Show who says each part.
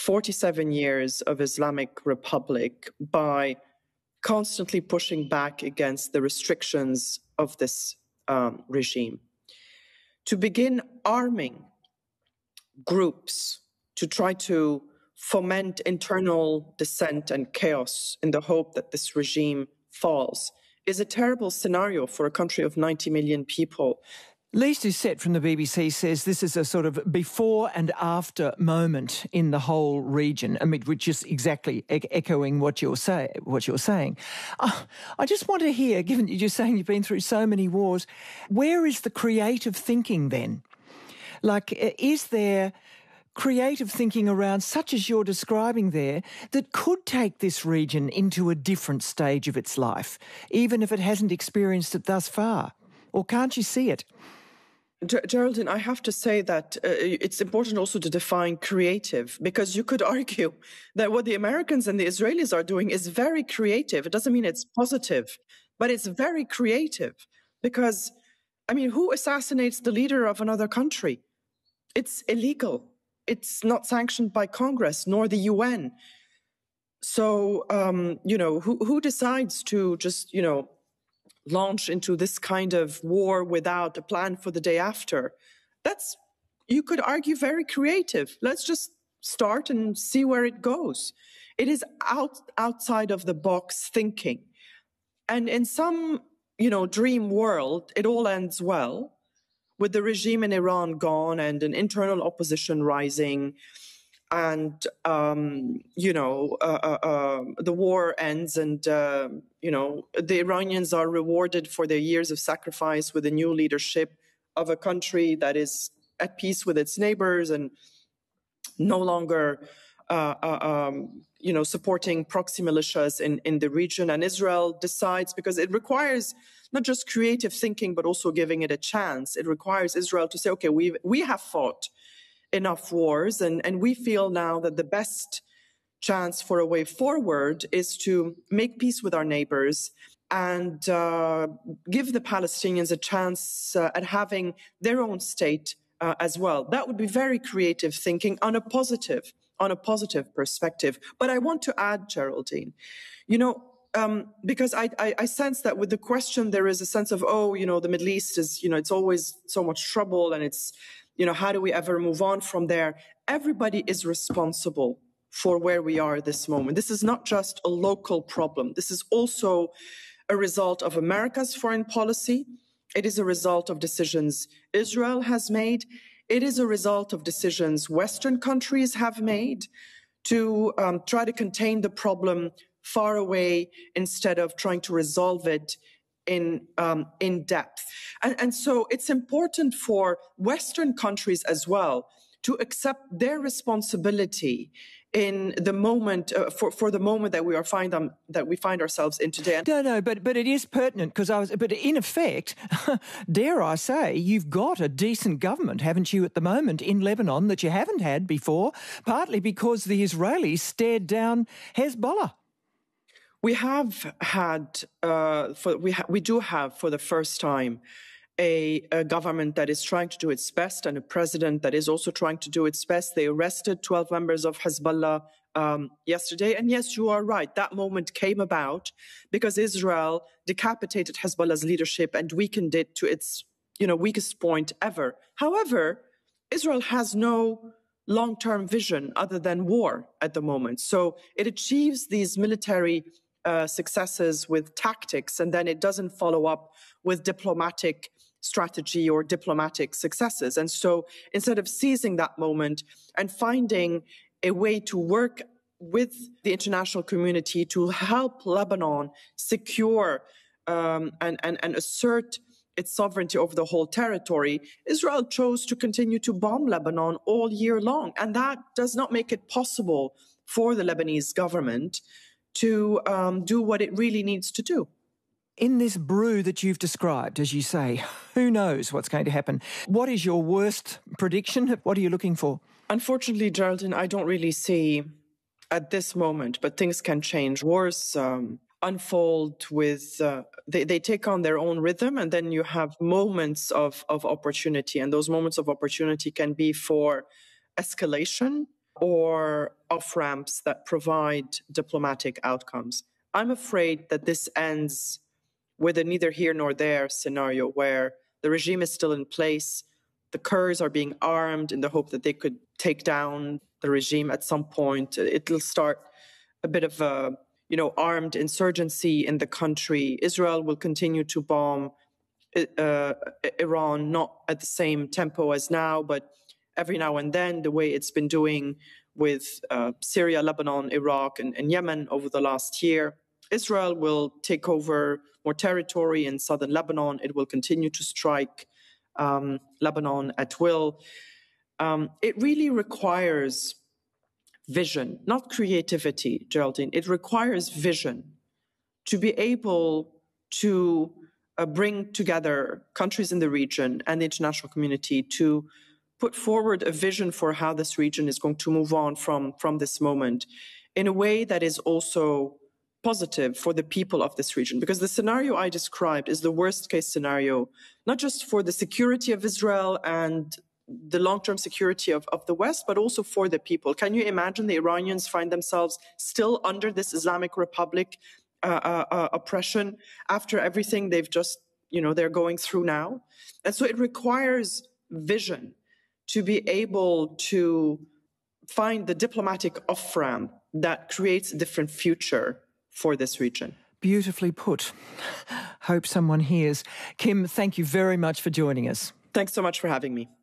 Speaker 1: 47 years of Islamic Republic by constantly pushing back against the restrictions of this regime, to begin arming groups to try to foment internal dissent and chaos in the hope that this regime falls, is a terrible scenario for a country of 90 million people.
Speaker 2: Lise Doucette from the BBC says this is a sort of before and after moment in the whole region, which is exactly echoing what you're saying. I just want to hear, given that you're saying you've been through so many wars, where is the creative thinking then? Like, is there creative thinking around, such as you're describing there, that could take this region into a different stage of its life, even if it hasn't experienced it thus far? Or can't you see it?
Speaker 1: Geraldine, I have to say that it's important also to define creative, because you could argue that what the Americans and the Israelis are doing is very creative. It doesn't mean it's positive, but it's very creative because, I mean, who assassinates the leader of another country? It's illegal. It's not sanctioned by Congress nor the UN. So, who decides to just, launch into this kind of war without a plan for the day after? That's, you could argue, very creative. Let's just start and see where it goes. It is outside of the box thinking. And in some, dream world, it all ends well, with the regime in Iran gone and an internal opposition rising, and the war ends, and the Iranians are rewarded for their years of sacrifice with a new leadership of a country that is at peace with its neighbors and no longer supporting proxy militias in the region. And Israel decides, because it requires not just creative thinking but also giving it a chance, it requires Israel to say, okay, we have fought enough wars, and we feel now that the best chance for a way forward is to make peace with our neighbors and give the Palestinians a chance at having their own state as well. That would be very creative thinking on a positive perspective. But I want to add, Geraldine, because I sense that with the question there is a sense of, the Middle East is, it's always so much trouble, and it's, how do we ever move on from there? Everybody is responsible for where we are at this moment. This is not just a local problem. This is also a result of America's foreign policy. It is a result of decisions Israel has made. It is a result of decisions Western countries have made to try to contain the problem far away instead of trying to resolve it in depth. And so it's important for Western countries as well to accept their responsibility in the moment, for the moment that we find ourselves in today.
Speaker 2: No, but it is pertinent but in effect, dare I say, you've got a decent government, haven't you, at the moment in Lebanon that you haven't had before, partly because the Israelis stared down Hezbollah.
Speaker 1: We have had, we do have for the first time a government that is trying to do its best and a president that is also trying to do its best. They arrested 12 members of Hezbollah yesterday. And yes, you are right. That moment came about because Israel decapitated Hezbollah's leadership and weakened it to its, weakest point ever. However, Israel has no long-term vision other than war at the moment. So it achieves these military successes with tactics, and then it doesn't follow up with diplomatic strategy or diplomatic successes. And so instead of seizing that moment and finding a way to work with the international community to help Lebanon secure and assert its sovereignty over the whole territory, Israel chose to continue to bomb Lebanon all year long. And that does not make it possible for the Lebanese government to do what it really needs to do.
Speaker 2: In this brew that you've described, as you say, who knows what's going to happen? What is your worst prediction? What are you looking for?
Speaker 1: Unfortunately, Geraldine, I don't really see at this moment, but things can change. Wars unfold with, they take on their own rhythm, and then you have moments of opportunity. And those moments of opportunity can be for escalation, or off-ramps that provide diplomatic outcomes. I'm afraid that this ends with a neither here nor there scenario where the regime is still in place, the Kurds are being armed in the hope that they could take down the regime at some point. It'll start a bit of a, armed insurgency in the country. Israel will continue to bomb Iran, not at the same tempo as now, but every now and then, the way it's been doing with Syria, Lebanon, Iraq, and Yemen over the last year. Israel will take over more territory in southern Lebanon. It will continue to strike Lebanon at will. It really requires vision, not creativity, Geraldine. It requires vision to be able to bring together countries in the region and the international community to put forward a vision for how this region is going to move on from this moment in a way that is also positive for the people of this region. Because the scenario I described is the worst case scenario, not just for the security of Israel and the long-term security of the West, but also for the people. Can you imagine the Iranians find themselves still under this Islamic Republic oppression after everything they've just, they're going through now? And so it requires vision to be able to find the diplomatic off-ramp that creates a different future for this region.
Speaker 2: Beautifully put. Hope someone hears. Kim, thank you very much for joining us.
Speaker 1: Thanks so much for having me.